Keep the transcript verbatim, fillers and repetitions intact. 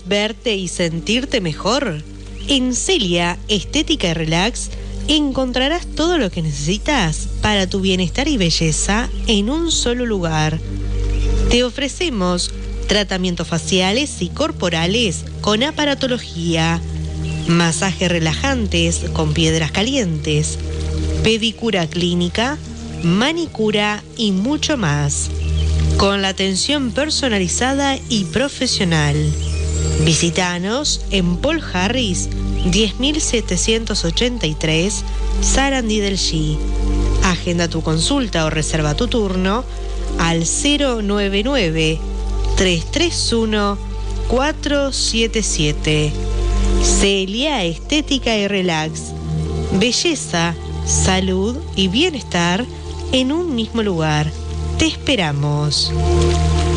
verte y sentirte mejor? En Celia Estética y Relax encontrarás todo lo que necesitas para tu bienestar y belleza en un solo lugar. Te ofrecemos tratamientos faciales y corporales con aparatología, masajes relajantes con piedras calientes, pedicura clínica, manicura y mucho más, con la atención personalizada y profesional. Visítanos en Paul Harris diez mil setecientos ochenta y tres, Sarandí del G. Agenda tu consulta o reserva tu turno al cero nueve nueve, tres tres uno, cuatro siete siete. Celia Estética y Relax. Belleza, salud y bienestar en un mismo lugar. Te esperamos.